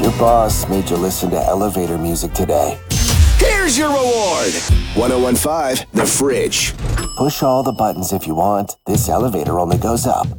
Your boss made you listen to elevator music today. Here's your reward. 1015 The Fridge. Push all the buttons if you want. This elevator only goes up.